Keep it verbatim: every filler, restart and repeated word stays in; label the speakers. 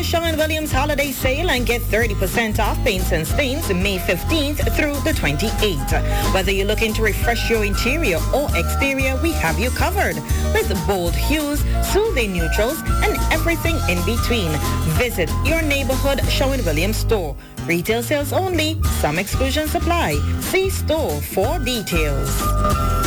Speaker 1: Sherwin-Williams holiday sale and get thirty percent off paints and stains May fifteenth through the twenty-eighth. Whether you're looking to refresh your interior or exterior, we have you covered with bold hues, soothing neutrals, and everything in between. Visit your neighborhood Sherwin-Williams store. Retail sales only. Some exclusions apply. See store for details.